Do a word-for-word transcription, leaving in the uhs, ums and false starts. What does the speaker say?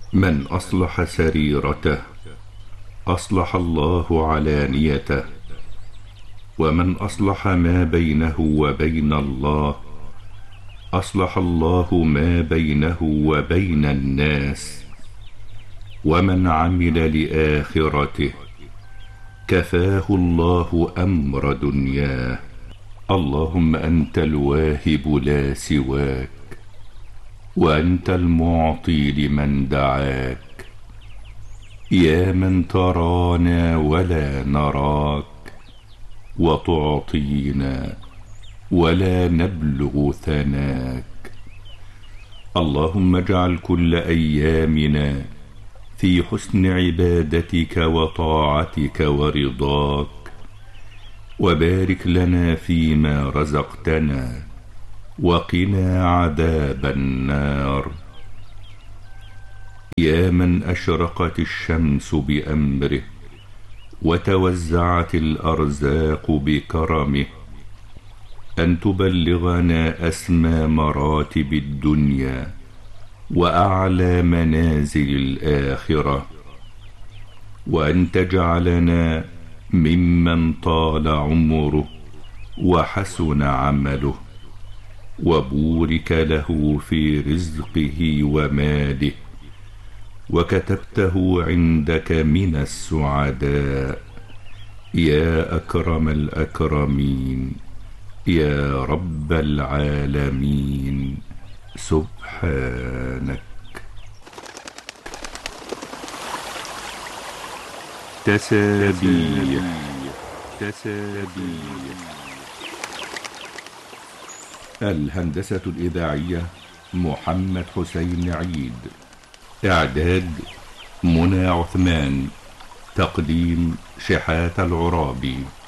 من أصلح سريرته أصلح الله علانيته، ومن أصلح ما بينه وبين الله أصلح الله ما بينه وبين الناس. ومن عمل لآخرته كفاه الله أمر دنياه. اللهم أنت الواهب لا سواك، وأنت المعطي لمن دعاك. يا من ترانا ولا نراك، وتعطينا ولا نبلغ ثناك. اللهم اجعل كل أيامنا في حسن عبادتك وطاعتك ورضاك، وبارك لنا فيما رزقتنا، وقنا عذاب النار. يا من أشرقت الشمس بأمره، وتوزعت الأرزاق بكرمه، أن تبلغنا أسمى مراتب الدنيا وأعلى منازل الآخرة، وأن تجعلنا ممن طال عمره وحسن عمله، وبورك له في رزقه وماله، وكتبته عندك من السعداء. يا أكرم الأكرمين، يا رب العالمين، سبحانك. تسابيح تسابيح الهندسة الإذاعية محمد حسين عيد. إعداد منى عثمان. تقديم شحات العرابي.